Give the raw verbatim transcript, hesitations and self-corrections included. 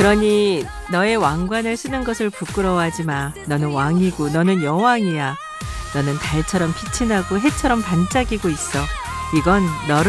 그러니 너의 왕관을 쓰는 것을 부끄러워하지 마. 너는 왕이고 너는 여왕이야. 너는 달처럼 빛이 나고 해처럼 반짝이고 있어. 이건 너를